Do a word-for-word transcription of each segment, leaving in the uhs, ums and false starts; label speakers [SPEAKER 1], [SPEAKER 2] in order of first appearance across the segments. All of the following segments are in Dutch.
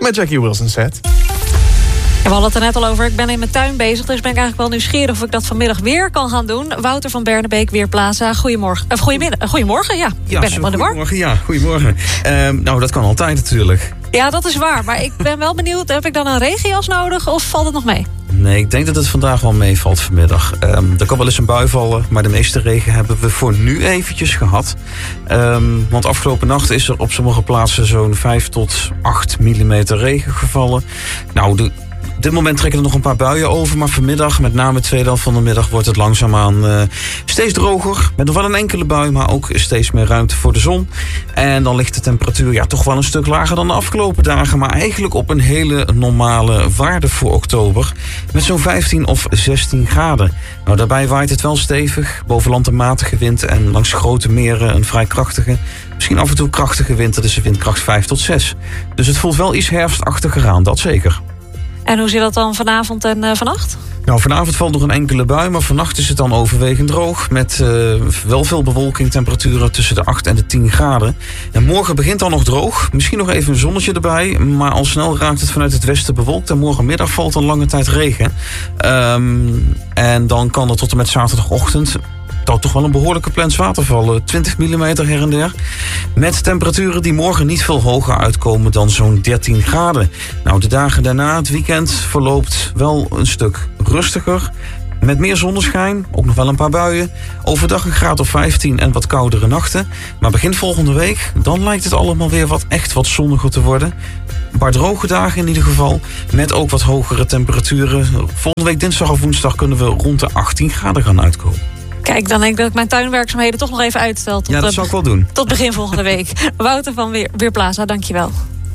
[SPEAKER 1] met Jackie Wilson set.
[SPEAKER 2] Ja, we hadden het er net al over. Ik ben in mijn tuin bezig, dus ben ik eigenlijk wel nieuwsgierig of ik dat vanmiddag weer kan gaan doen. Wouter van Bernebeek, Weerplaza. Goedemorgen. Of goedemiddag. Goedemorgen, ja.
[SPEAKER 3] ja
[SPEAKER 2] ik ben helemaal in de war.
[SPEAKER 3] Goedemorgen, ja. Goedemorgen. Um, nou, dat kan altijd natuurlijk.
[SPEAKER 2] Ja, dat is waar. Maar ik ben wel benieuwd, heb ik dan een regenjas nodig of valt het nog mee?
[SPEAKER 3] Nee, ik denk dat het vandaag wel meevalt vanmiddag. Um, er kan wel eens een bui vallen, maar de meeste regen hebben we voor nu eventjes gehad. Um, want afgelopen nacht is er op sommige plaatsen zo'n vijf tot acht millimeter regen gevallen. Nou, de Op dit moment trekken er nog een paar buien over, maar vanmiddag, met name de tweede helft van de middag, wordt het langzaamaan uh, steeds droger. Met nog wel een enkele bui, maar ook steeds meer ruimte voor de zon. En dan ligt de temperatuur ja, toch wel een stuk lager dan de afgelopen dagen, maar eigenlijk op een hele normale waarde voor oktober. Met zo'n vijftien of zestien graden. Nou, daarbij waait het wel stevig. Boven land een matige wind en langs grote meren een vrij krachtige, misschien af en toe krachtige wind. Dat is de windkracht vijf tot zes. Dus het voelt wel iets herfstachtiger aan, dat zeker.
[SPEAKER 2] En hoe zit dat dan vanavond en uh, vannacht?
[SPEAKER 3] Nou, vanavond valt nog een enkele bui, maar vannacht is het dan overwegend droog. Met uh, wel veel bewolking, temperaturen tussen de acht en de tien graden. En morgen begint dan nog droog. Misschien nog even een zonnetje erbij. Maar al snel raakt het vanuit het westen bewolkt. En morgenmiddag valt dan lange tijd regen. Um, en dan kan er tot en met zaterdagochtend toch, toch wel een behoorlijke plens water vallen. twintig millimeter her en der. Met temperaturen die morgen niet veel hoger uitkomen dan zo'n dertien graden. Nou, de dagen daarna, het weekend, verloopt wel een stuk rustiger. Met meer zonneschijn, ook nog wel een paar buien. Overdag een graad of vijftien en wat koudere nachten. Maar begin volgende week, dan lijkt het allemaal weer wat echt wat zonniger te worden. Een paar droge dagen in ieder geval. Met ook wat hogere temperaturen. Volgende week dinsdag of woensdag kunnen we rond de achttien graden gaan uitkomen.
[SPEAKER 2] Kijk, dan denk ik dat ik mijn tuinwerkzaamheden toch nog even uitstel. Tot
[SPEAKER 3] ja, dat zou ik wel doen.
[SPEAKER 2] Tot begin volgende week. Wouter van Weer, Weerplaza, dankjewel.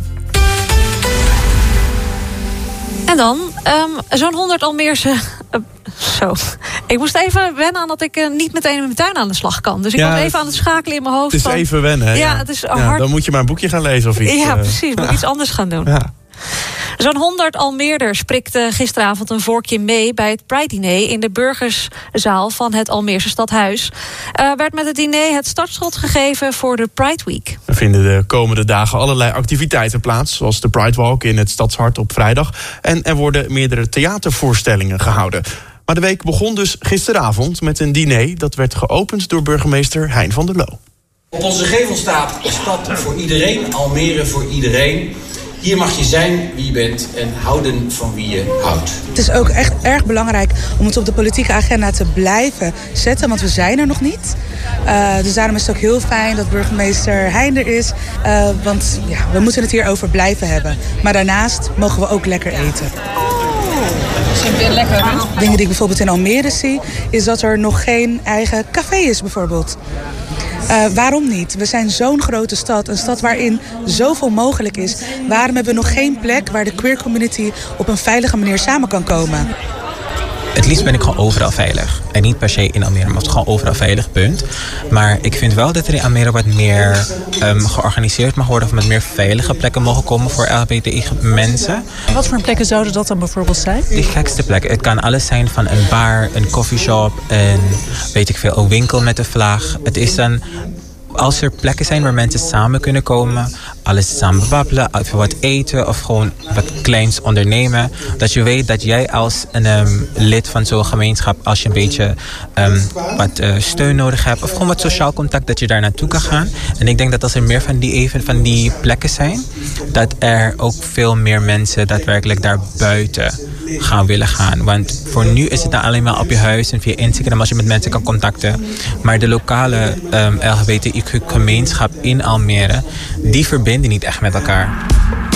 [SPEAKER 2] En dan, um, zo'n honderd Almeerse... Uh, zo. Ik moest even wennen aan dat ik uh, niet meteen in mijn tuin aan de slag kan. Dus ik ja, was even aan het schakelen in mijn hoofd.
[SPEAKER 1] Het is
[SPEAKER 2] van,
[SPEAKER 1] even wennen, hè?
[SPEAKER 2] Ja, het is
[SPEAKER 1] ja,
[SPEAKER 2] hard.
[SPEAKER 1] Dan moet je maar een boekje gaan lezen of iets.
[SPEAKER 2] Ja,
[SPEAKER 1] uh,
[SPEAKER 2] precies. Moet
[SPEAKER 1] ja.
[SPEAKER 2] iets anders gaan doen.
[SPEAKER 1] Ja.
[SPEAKER 2] Zo'n honderd Almeerders prikten gisteravond een vorkje mee bij het Pride-diner in de burgerszaal van het Almeerse stadhuis. Er uh, werd met het diner het startschot gegeven voor de Pride Week.
[SPEAKER 1] Er vinden de komende dagen allerlei activiteiten plaats, zoals de Pride Walk in het Stadshart op vrijdag. En er worden meerdere theatervoorstellingen gehouden. Maar de week begon dus gisteravond met een diner dat werd geopend door burgemeester Hein van der Loo.
[SPEAKER 4] Op onze gevel staat stad voor iedereen, Almere voor iedereen. Hier mag je zijn wie je bent en houden van wie je houdt.
[SPEAKER 5] Het is ook echt erg belangrijk om het op de politieke agenda te blijven zetten, want we zijn er nog niet. Uh, dus daarom is het ook heel fijn dat burgemeester Hein er is. Uh, want ja, we moeten het hierover blijven hebben. Maar daarnaast mogen we ook lekker eten.
[SPEAKER 2] Weer lekker, hè?
[SPEAKER 5] Dingen die ik bijvoorbeeld in Almere zie, is dat er nog geen eigen café is bijvoorbeeld. Uh, waarom niet? We zijn zo'n grote stad, een stad waarin zoveel mogelijk is. Waarom hebben we nog geen plek waar de queer community op een veilige manier samen kan komen?
[SPEAKER 6] Het liefst ben ik gewoon overal veilig. En niet per se in Almere, maar gewoon overal veilig, punt. Maar ik vind wel dat er in Almere wat meer um, georganiseerd mag worden, of met meer veilige plekken mogen komen voor L G B T I-mensen.
[SPEAKER 7] Wat voor plekken zouden dat dan bijvoorbeeld zijn?
[SPEAKER 6] Die gekste plekken. Het kan alles zijn van een bar, een coffeeshop, een, weet ik veel, een winkel met een vlag. Het is dan, als er plekken zijn waar mensen samen kunnen komen, alles samen babbelen, even wat eten of gewoon wat kleins ondernemen. Dat je weet dat jij als een um, lid van zo'n gemeenschap, als je een beetje um, wat uh, steun nodig hebt of gewoon wat sociaal contact, dat je daar naartoe kan gaan. En ik denk dat als er meer van die, even, van die plekken zijn, dat er ook veel meer mensen daadwerkelijk daar buiten gaan willen gaan. Want voor nu is het dan alleen maar op je huis en via Instagram als je met mensen kan contacten. Maar de lokale um, L G B T I Q gemeenschap in Almere, die verbinden niet echt met elkaar.